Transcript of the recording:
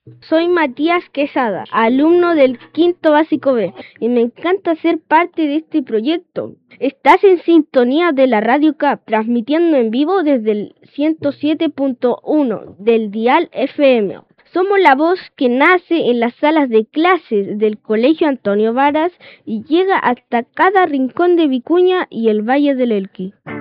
Soy Matías Quesada, alumno del quinto básico B, y me encanta ser parte de este proyecto. Estás en sintonía de la Radio CAP, transmitiendo en vivo desde el 107.1 del dial FM. Somos la voz que nace en las salas de clases del Colegio Antonio Varas y llega hasta cada rincón de Vicuña y el Valle del Elqui.